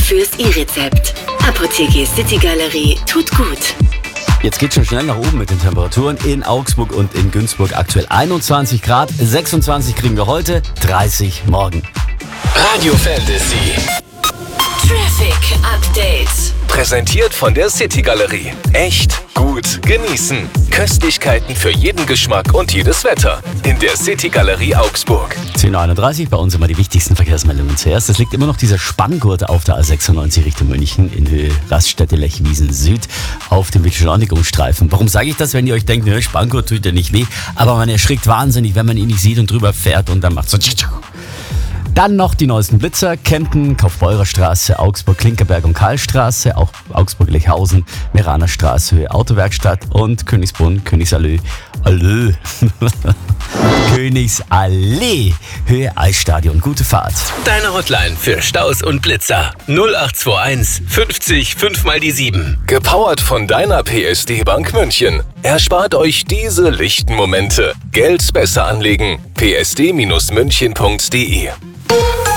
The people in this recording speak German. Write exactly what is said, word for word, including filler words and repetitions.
fürs E-Rezept. Apotheke City Galerie tut gut. Jetzt geht schon schnell nach oben mit den Temperaturen in Augsburg und in Günzburg. Aktuell einundzwanzig Grad, sechsundzwanzig kriegen wir heute, dreißig morgen. Radio Fantasy. Traffic Update. Präsentiert von der City Galerie. Echt gut genießen. Köstlichkeiten für jeden Geschmack und jedes Wetter. In der City Galerie Augsburg. zehn Uhr einunddreißig, bei uns immer die wichtigsten Verkehrsmeldungen zuerst. Es liegt immer noch dieser Spanngurt auf der A sechsundneunzig Richtung München in Höhe Raststätte Lechwiesen Süd auf dem Beschleunigungsstreifen. Warum sage ich das, wenn ihr euch denkt, nö, Spanngurt tut ja nicht weh, aber man erschrickt wahnsinnig, wenn man ihn nicht sieht und drüber fährt und dann macht so. Dann noch die neuesten Blitzer, Kempten, Kaufbeurer Straße, Augsburg, Klinkerberg und Karlstraße, auch Augsburg-Lechhausen, Meraner Straße, Höhe Autowerkstatt und Königsbrunn, Königsallee, Allö, Königsallee, Höhe Eisstadion. Gute Fahrt. Deine Hotline für Staus und Blitzer. null acht zwei eins fünfzig fünf mal die sieben. Gepowert von deiner P S D Bank München. Erspart euch diese lichten Momente. Geld besser anlegen. p s d Bindestrich münchen punkt d e